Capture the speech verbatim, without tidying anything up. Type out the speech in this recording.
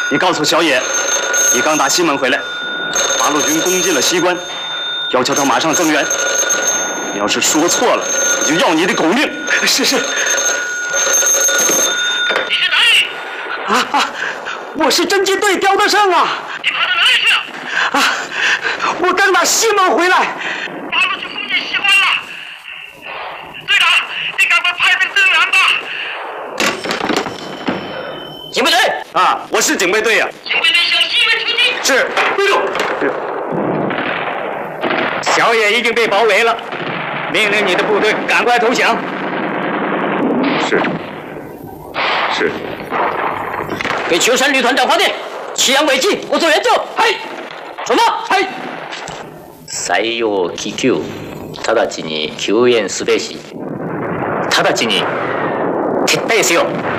你告诉小野，你刚打西门回来，八路军攻进了西关，要求他马上增援。你要是说错了，我就要你的狗命！是是。 你是哪里？ 啊啊！我是侦缉队刁德胜啊！ 你跑到哪里去了？ 啊！我刚打西门回来。 八路军攻进西关了。队长，你赶快派兵增援吧！ 警备队啊，我是警备队呀、啊。 警备队向西门出击。 是。队长。 小野已经被包围了，命令你的部队赶快投降。 是。是。 给秋山旅团长发电，祁阳违纪，我做援救。はい。什么？はい。採用気球、直ちに救援すべし。直ちに撤退せよ。